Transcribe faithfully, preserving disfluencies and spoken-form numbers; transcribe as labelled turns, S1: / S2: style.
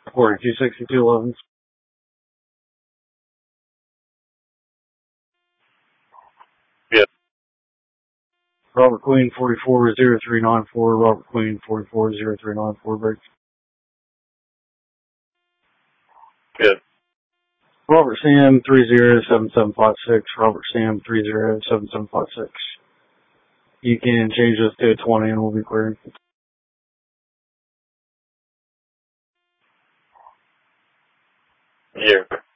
S1: forty-two sixty-two eleven.
S2: Good.
S1: Robert Queen forty-four zero three nine four. Robert Queen forty-four zero three nine four. Break.
S2: Good.
S1: Robert Sam three zero seven seven five six. Robert Sam three zero seven seven five six. You can change this to a twenty and we'll be cleared.
S2: Here.